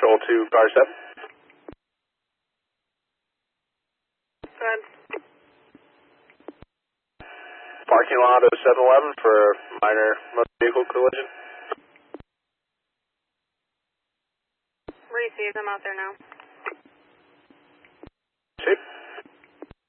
control to car 7. Good. Parking lot of 7-Eleven for minor motor vehicle collision. Received. I'm out there now.